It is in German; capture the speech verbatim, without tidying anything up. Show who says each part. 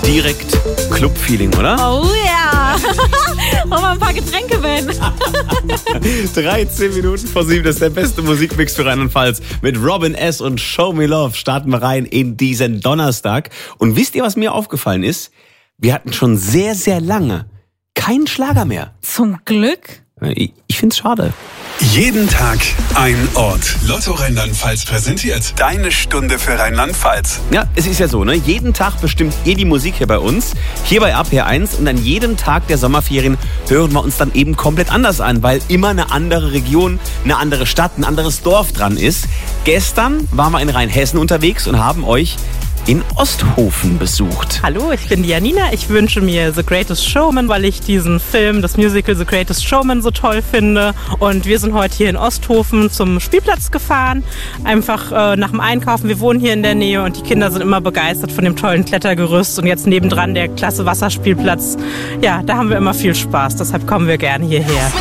Speaker 1: direkt Club-Feeling, oder?
Speaker 2: Oh ja. Wollen wir ein paar Getränke werden?
Speaker 1: dreizehn Minuten vor sieben, das ist der beste Musikmix für Rheinland-Pfalz. Mit Robin S. und Show Me Love starten wir rein in diesen Donnerstag. Und wisst ihr, was mir aufgefallen ist? Wir hatten schon sehr, sehr lange keinen Schlager mehr.
Speaker 2: Zum Glück.
Speaker 1: Ich, ich find's schade.
Speaker 3: Jeden Tag ein Ort. Lotto Rheinland-Pfalz präsentiert Deine Stunde für Rheinland-Pfalz.
Speaker 1: Ja, es ist ja so, ne? Jeden Tag bestimmt ihr die Musik hier bei uns, hier bei A P eins. Und an jedem Tag der Sommerferien hören wir uns dann eben komplett anders an, weil immer eine andere Region, eine andere Stadt, ein anderes Dorf dran ist. Gestern waren wir in Rheinhessen unterwegs und haben euch in Osthofen besucht.
Speaker 4: Hallo, ich bin die Janina. Ich wünsche mir The Greatest Showman, weil ich diesen Film, das Musical The Greatest Showman so toll finde. Und wir sind heute hier in Osthofen zum Spielplatz gefahren, einfach äh, nach dem Einkaufen. Wir wohnen hier in der Nähe und die Kinder sind immer begeistert von dem tollen Klettergerüst und jetzt nebendran der klasse Wasserspielplatz. Ja, da haben wir immer viel Spaß, deshalb kommen wir gerne hierher.